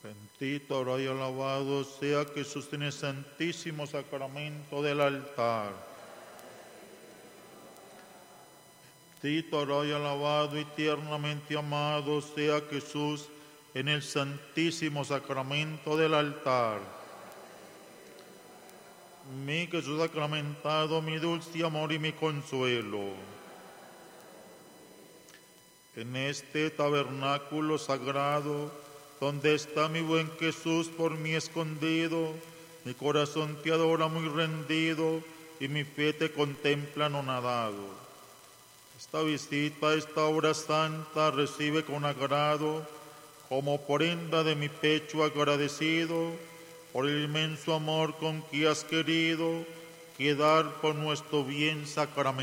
Bendito, ahora y alabado sea Jesús en el santísimo sacramento del altar. Bendito, ahora y alabado y tiernamente amado sea Jesús en el santísimo sacramento del altar. Mi Jesús sacramentado, mi dulce amor y mi consuelo. En este tabernáculo sagrado, donde está mi buen Jesús por mí escondido, mi corazón te adora muy rendido y mi fe te contempla anonadado. Esta visita, esta obra santa, recibe con agrado, como prenda de mi pecho agradecido, por el inmenso amor con que has querido quedar por nuestro bien sacramental.